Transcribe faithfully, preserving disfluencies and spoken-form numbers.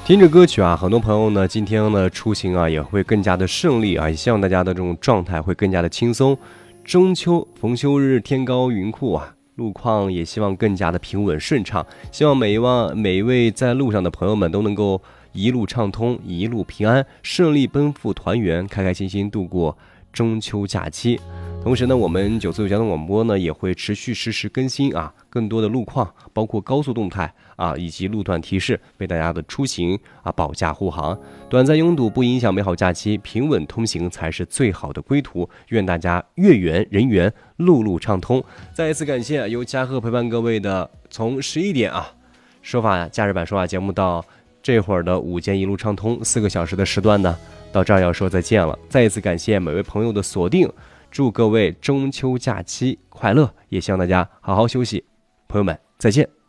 听着歌曲啊，很多朋友呢今天呢出行啊也会更加的顺利啊，也希望大家的这种状态会更加的轻松。中秋逢休日，天高云阔啊，路况也希望更加的平稳顺畅。希望每一位每一位在路上的朋友们都能够一路畅通，一路平安，顺利奔赴团圆，开开心心度过中秋假期。同时呢，我们九四六交通广播呢也会持续实时更新啊，更多的路况，包括高速动态啊，以及路段提示，为大家的出行啊保驾护航。短暂拥堵不影响美好假期，平稳通行才是最好的归途。愿大家月圆人圆，路路畅通。再一次感谢由嘉禾陪伴各位的从十一点啊说法假日版说法节目到这会儿的午间一路畅通四个小时的时段呢，到这儿要说再见了。再一次感谢每位朋友的锁定。祝各位中秋假期快乐，也希望大家好好休息，朋友们再见。